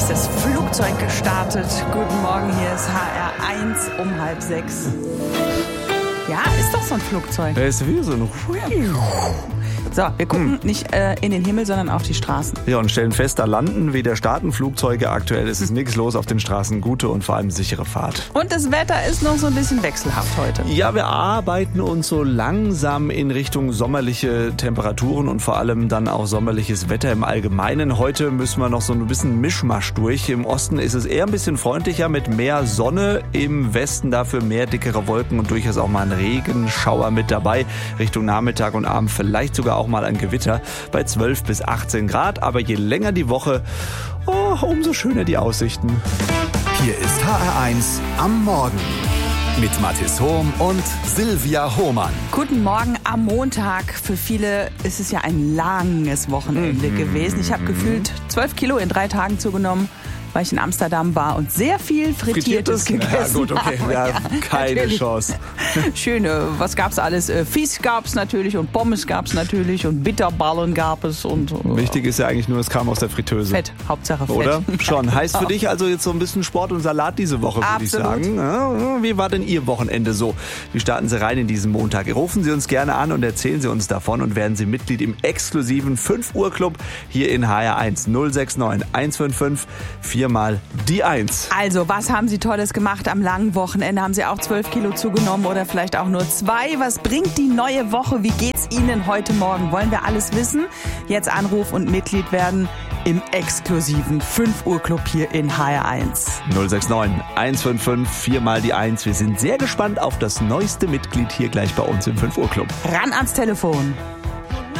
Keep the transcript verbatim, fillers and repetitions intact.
ist das Flugzeug gestartet. Guten Morgen, hier ist H R eins um halb sechs. Ja, ist doch so ein Flugzeug. Der ist wie so ein... So, wir gucken hm. nicht äh, in den Himmel, sondern auf die Straßen. Ja, und stellen fest, da landen wieder starten Flugzeuge. Aktuell ist es nichts los auf den Straßen. Gute und vor allem sichere Fahrt. Und das Wetter ist noch so ein bisschen wechselhaft heute. Ja, wir arbeiten uns so langsam in Richtung sommerliche Temperaturen und vor allem dann auch sommerliches Wetter im Allgemeinen. Heute müssen wir noch so ein bisschen Mischmasch durch. Im Osten ist es eher ein bisschen freundlicher mit mehr Sonne. Im Westen dafür mehr dickere Wolken und durchaus auch mal ein Regenschauer mit dabei. Richtung Nachmittag und Abend vielleicht sogar auch mal ein Gewitter bei zwölf bis achtzehn Grad. Aber je länger die Woche, oh, umso schöner die Aussichten. Hier ist H R eins am Morgen mit Mathis Hohm und Silvia Hohmann. Guten Morgen am Montag. Für viele ist es ja ein langes Wochenende mhm. gewesen. Ich habe gefühlt zwölf Kilo in drei Tagen zugenommen, weil ich in Amsterdam war und sehr viel Frittiertes, Frittiertes? gegessen ja, gut, okay. habe. Ja, keine natürlich. Chance. Schöne, was gab's alles? Fisch gab's natürlich und Pommes gab's natürlich und Bitterballen gab es. Und wichtig ist ja eigentlich nur, es kam aus der Fritteuse. Fett, Hauptsache Fett. Oder? Schon. Heißt für dich also jetzt so ein bisschen Sport und Salat diese Woche, würde ich sagen. Ja, wie war denn Ihr Wochenende so? Wie starten Sie rein in diesen Montag? Rufen Sie uns gerne an und erzählen Sie uns davon und werden Sie Mitglied im exklusiven fünf Uhr Club hier in H R eins null sechs neun eins fünf fünf vier mal die eins. Also, was haben Sie Tolles gemacht am langen Wochenende? Haben Sie auch zwölf Kilo zugenommen oder vielleicht auch nur zwei? Was bringt die neue Woche? Wie geht's Ihnen heute Morgen? Wollen wir alles wissen? Jetzt Anruf und Mitglied werden im exklusiven fünf Uhr Club hier in H R eins. null sechs neun eins fünf fünf vier mal die eins. Wir sind sehr gespannt auf das neueste Mitglied hier gleich bei uns im fünf Uhr Club. Ran ans Telefon.